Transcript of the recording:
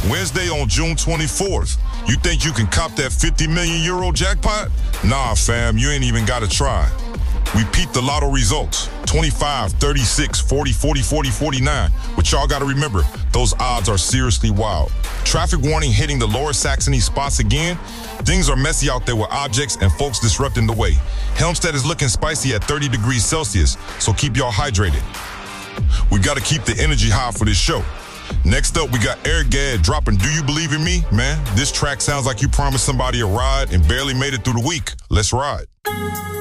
Wednesday on June 24th. You think you can cop that 50 million euro jackpot? Nah, fam, you ain't even gotta try. We peeped the lotto results. 25, 36, 40, 40, 40, 49. But y'all gotta remember, those odds are seriously wild. Traffic warning hitting the lower Saxony spots again. Things are messy out there with objects and folks disrupting the way. Helmstedt is looking spicy at 30 degrees Celsius, so keep y'all hydrated. We gotta keep the energy high for this show. Next up, we got Eric Gadd dropping Do You Believe in Me? Man, this track sounds like you promised somebody a ride and barely made it through the week. Let's ride.